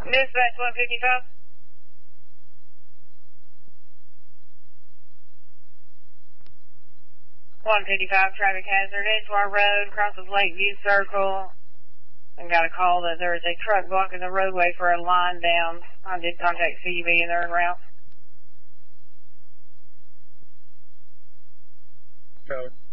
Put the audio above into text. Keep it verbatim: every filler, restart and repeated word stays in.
Dispatch one fifty-five. one fifty-five traffic hazard, Edgewater Road, crosses Lakeview Circle. I got a call that there is a truck blocking the roadway for a line down. I did contact C U B and they're en route. Code.